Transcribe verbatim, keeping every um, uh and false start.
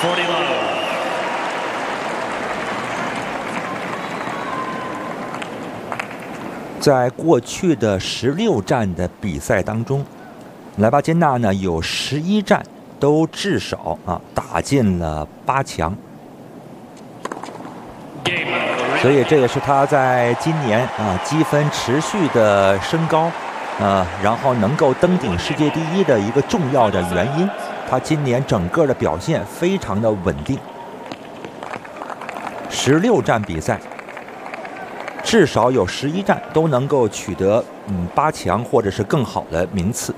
在过去的十六战的比赛当中，莱巴金纳呢有十一战都至少啊打进了八强，所以这也是他在今年啊积分持续的升高，啊，然后能够登顶世界第一的一个重要的原因。他今年整个的表现非常的稳定，十六战比赛。至少有十一战都能够取得嗯八强或者是更好的名次。